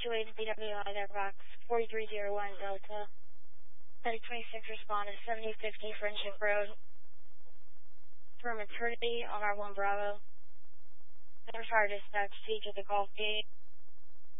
situated BWI there, box 4301 Delta. Medic 26 respond to 7050 Friendship Road. For maternity on R1 Bravo. Center fire dispatch, siege at the Golf Gate.